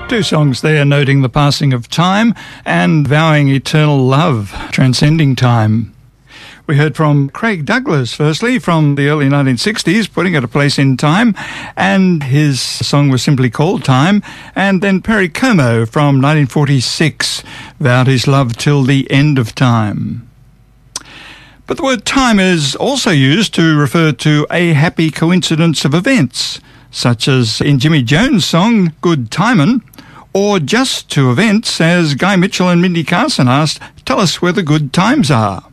Two songs there noting the passing of time and vowing eternal love, transcending time. We heard from Craig Douglas, firstly, from the early 1960s, putting it a place in time, and his song was simply called Time. And then Perry Como from 1946, vowed his love till the end of time. But the word time is also used to refer to a happy coincidence of events, such as in Jimmy Jones' song, Good Timin', or just to events, as Guy Mitchell and Mindy Carson asked, tell us where the good times are.